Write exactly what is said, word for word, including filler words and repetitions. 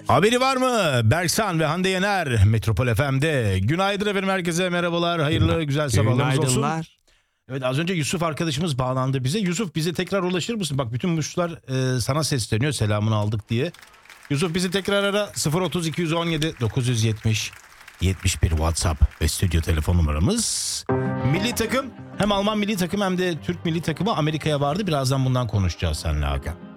Haberi var mı? Berksan ve Hande Yener Metropol F M'de. Günaydın efendim, herkese merhabalar. Hayırlı güzel sabahlarınız olsun. Günaydınlar. Evet, az önce Yusuf arkadaşımız bağlandı bize. Yusuf, bize tekrar ulaşır mısın? Bak, bütün muşlar e, sana sesleniyor, selamını aldık diye. Yusuf, bizi tekrar ara. sıfır otuz iki on yedi dokuz yüz yetmiş yetmiş bir WhatsApp ve stüdyo telefon numaramız. Milli takım, hem Alman milli takım hem de Türk milli takımı Amerika'ya vardı. Birazdan bundan konuşacağız seninle Hakan.